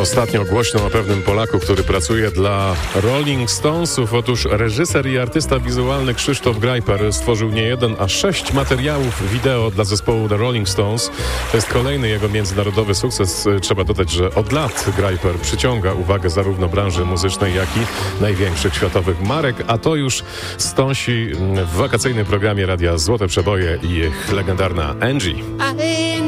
Ostatnio głośno o pewnym Polaku, który pracuje dla Rolling Stonesów. Otóż reżyser i artysta wizualny Krzysztof Grajper stworzył nie jeden, a 6 materiałów wideo dla zespołu The Rolling Stones. To jest kolejny jego międzynarodowy sukces. Trzeba dodać, że od lat Grajper przyciąga uwagę zarówno branży muzycznej, jak i największych światowych marek, a to już stąsi w wakacyjnym programie Radia Złote Przeboje i ich legendarna Angie.